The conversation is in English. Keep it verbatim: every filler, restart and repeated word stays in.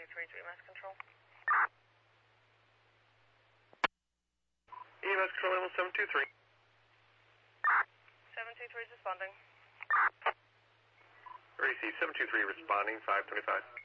two three to E M S control. E M S control level seven two three. seven two three is responding. R E C seven two three responding, five twenty-five.